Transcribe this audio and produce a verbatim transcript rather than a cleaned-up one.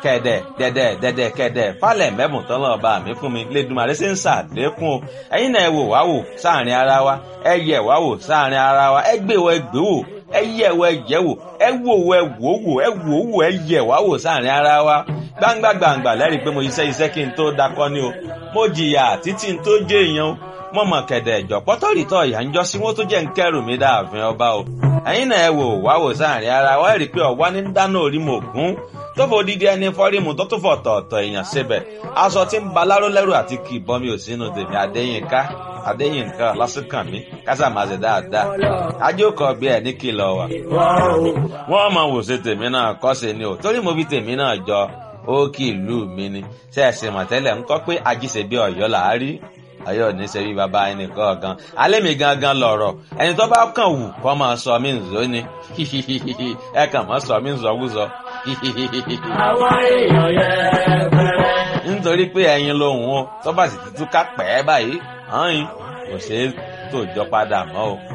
kẹ̀dẹ̀ dẹ̀dẹ̀ dẹ̀dẹ̀ kẹ̀dẹ̀ falẹ̀ mẹ́bùn tán lọ́ọ́ bá mi fún mi lẹ́dùnmarè ṣe ń ṣàlékún o ẹ̀yin náà ẹ wò wá wò sáàrin ara wa ẹ yẹ̀ wá wò sáàrin ara wa ẹ gbé wọ ẹ gbé wò ẹ yẹ̀ wọ ẹ yẹ̀ wò ẹ wò wọ ẹ wò wò ẹ wò wò ẹ yẹ̀ wá wò sáàrin ara wa gbangba gbangba lẹ́rìí pé mo iṣẹ́ iṣẹ́ kí n tó dakọ́ ni o mo jìyà títí n tó jẹ́ èèyàn o mo mọ̀ kẹ̀dẹ̀ ìjọ pọ́tọ́rìtọ́ ìyá ń jọ sí wọ́n tó jẹ́ ń kẹ́rù mi dáàfin ọba o ẹ̀yin náà ẹ wò wá wò sáàrin ara wa ẹ rí i pé ọ̀wá ní dáná orí mo gún tó fò dídí ẹni fọ́rímù tó tó fọ̀ tọ̀ọ̀tọ̀ èèyàn síbẹ̀ aṣọ tí ń ba láró lẹ́rù àti kì í bọ́ mi ò sínú tèmi Adéyínká Adéyínká lásìkàn mi kásà máa ṣe dáadáa ajókòó bí ẹ ní kìlọ̀ wà. wọ́n máa wò ṣe tèmi náà kọ́ ṣe ni o torí mo fi tèmi náà jọ ó kì í lù mí ni ṣe é ṣe mọ̀tẹ́lẹ̀ ń kọ́ pé ajíṣe bí Ọ̀yọ́ là á rí Ọ̀yọ́ ní ṣe bí bàbá ẹnì kọ̀ọ̀kan alẹ́ mi gangan lọ̀rọ̀ ẹni tó bá kàn wù kó máa sọ mí nzó ni ẹ kàn máa sọ mí nzọ́wúzọ. àwọn èèyàn yẹn fẹ́rẹ́. nítorí pé ẹyin lòun o tó bá sì túká pẹ́ báyìí hàn yín kò ṣeé tòjọ́ padà mọ́ o.